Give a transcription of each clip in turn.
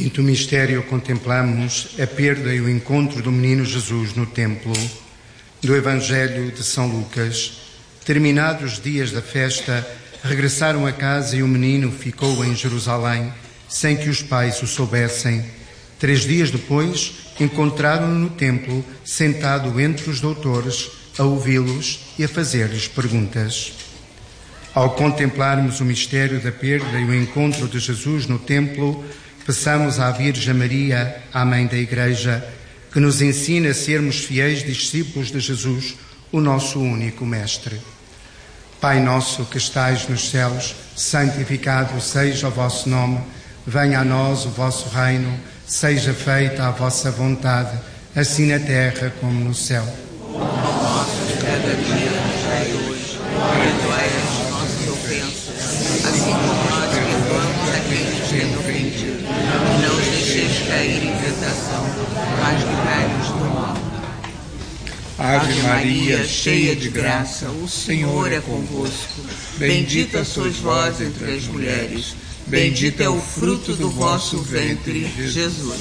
Quinto mistério, contemplamos a perda e o encontro do menino Jesus no templo. Do Evangelho de São Lucas. Terminados os dias da festa, regressaram a casa e o menino ficou em Jerusalém, sem que os pais o soubessem. 3 dias depois, encontraram-no no templo, sentado entre os doutores, a ouvi-los e a fazer-lhes perguntas. Ao contemplarmos o mistério da perda e o encontro de Jesus no templo, peçamos à Virgem Maria, a Mãe da Igreja, que nos ensina a sermos fiéis discípulos de Jesus, o nosso único Mestre. Pai nosso que estais nos céus, santificado seja o vosso nome, venha a nós o vosso reino, seja feita a vossa vontade, assim na terra como no céu. O nosso de cada dia nos dai hoje, perdoai as nossas ofensas, assim como nós perdoamos a quem nos tem ofendido. Não os deixeis cair em tentação, mas livrai-nos do mal. Ave Maria, cheia de graça, o Senhor é convosco. Bendita sois vós entre as mulheres, bendito é o fruto do vosso ventre, Jesus.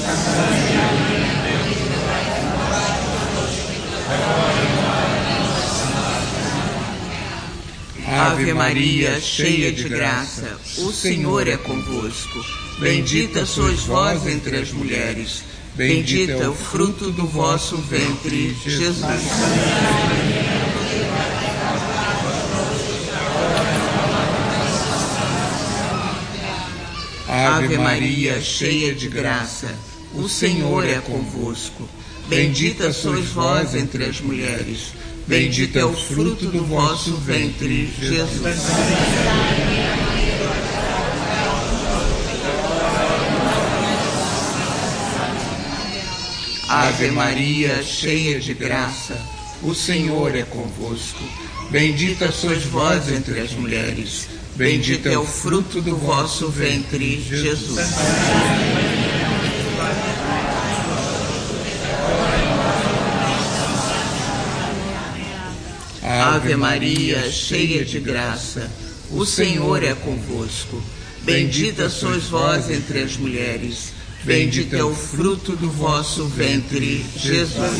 Ave Maria, cheia de graça, o Senhor é convosco. Bendita sois vós entre as mulheres, bendito é o fruto do vosso ventre, Jesus. Ave Maria, cheia de graça, o Senhor é convosco. Bendita sois vós entre as mulheres, bendito é o fruto do vosso ventre, Jesus. Ave Maria, cheia de graça, o Senhor é convosco. Bendita sois vós entre as mulheres, bendito é o fruto do vosso ventre, Jesus. Ave Maria, cheia de graça, o Senhor é convosco. Bendita sois vós entre as mulheres, bendito é o fruto do vosso ventre, Jesus.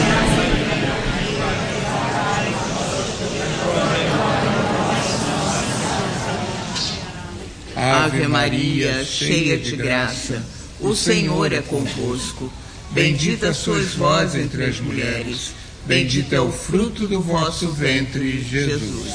Ave Maria, cheia de graça, o Senhor é convosco. Bendita sois vós entre as mulheres, bendito é o fruto do vosso ventre, Jesus.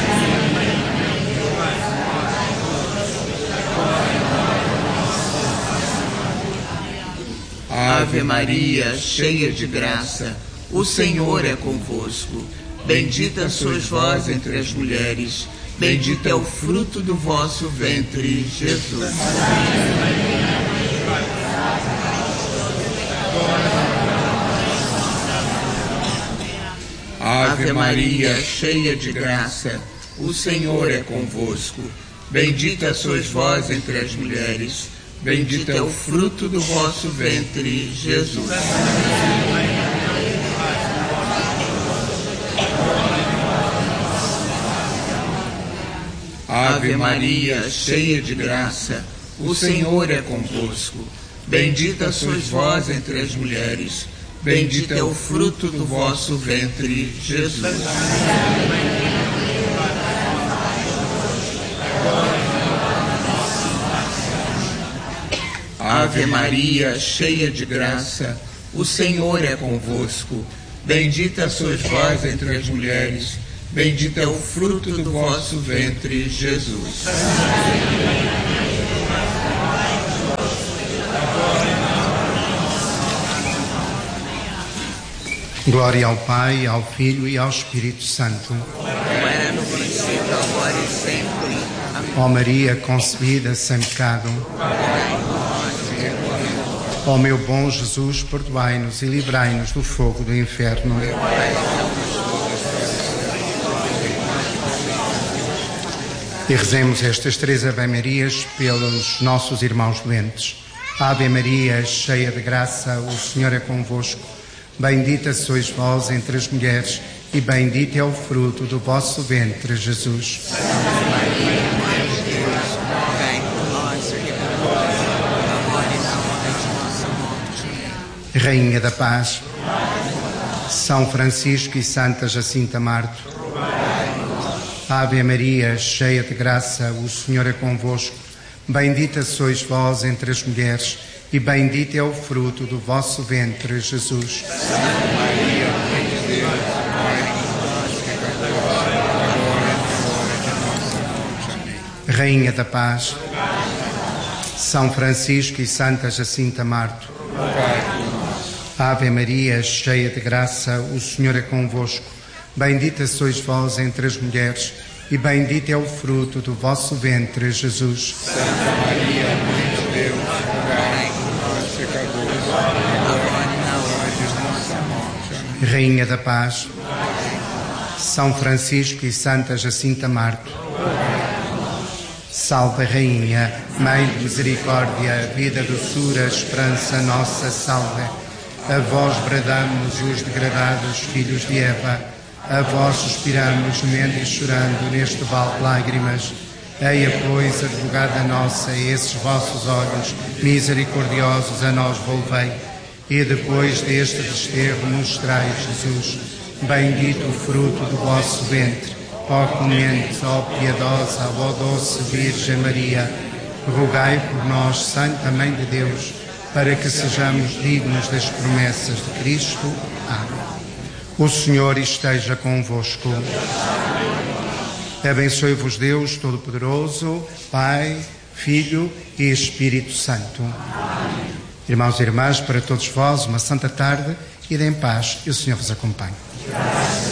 Ave Maria, cheia de graça, o Senhor é convosco. Bendita sois vós entre as mulheres, bendito é o fruto do vosso ventre, Jesus. Ave Maria, cheia de graça, o Senhor é convosco. Bendita sois vós entre as mulheres, bendito é o fruto do vosso ventre, Jesus. Ave Maria, cheia de graça, o Senhor é convosco. Bendita sois vós entre as mulheres, bendito é o fruto do vosso ventre, Jesus. Ave Maria, cheia de graça, o Senhor é convosco. Bendita sois vós entre as mulheres, bendito é o fruto do vosso ventre, Jesus. Glória ao Pai, ao Filho e ao Espírito Santo. Como era no princípio, agora e sempre. Amém. Ó Maria, concebida sem pecado. Ó meu bom Jesus, perdoai-nos e livrai-nos do fogo do inferno. E rezemos estas 3 Ave-Marias pelos nossos irmãos doentes. Ave Maria, cheia de graça, o Senhor é convosco. Bendita sois vós entre as mulheres, e bendito é o fruto do vosso ventre, Jesus. Santa Maria, Mãe de Deus, rogai por nós, pecadores, agora e na hora Rainha da Paz, São Francisco e Santa Jacinta Marto, Ave Maria, cheia de graça, o Senhor é convosco. Bendita sois vós entre as mulheres, e bendito é o fruto do vosso ventre, Jesus. Santa Maria, Mãe de Deus, rogai por nós, pecadores, agora e na hora de nossa morte. Amém. Rainha da Paz, São Francisco e Santa Jacinta Marto, Rogai por nós. Ave Maria, cheia de graça, o Senhor é convosco. Bendita sois vós entre as mulheres, e bendito é o fruto do vosso ventre, Jesus. Santa Maria, Mãe de Deus, rogai por nós, pecadores, agora e na hora de nossa morte. Amém. Rainha da Paz, São Francisco e Santa Jacinta Marto, salve Rainha, Mãe de misericórdia, vida, doçura, esperança nossa, salve. A vós bradamos os degradados filhos de Eva, a vós suspiramos, gemendo e chorando neste vale de lágrimas. Eia, pois, advogada nossa, esses vossos olhos misericordiosos a nós volvei, e depois deste desterro mostrai, Jesus, bendito o fruto do vosso ventre. Ó clemente, ó piedosa, ó doce Virgem Maria, rogai por nós, Santa Mãe de Deus, para que sejamos dignos das promessas de Cristo. Amém. O Senhor esteja convosco. Abençoe-vos Deus Todo-Poderoso, Pai, Filho e Espírito Santo. Irmãos e irmãs, para todos vós, uma santa tarde, ide em paz e o Senhor vos acompanhe.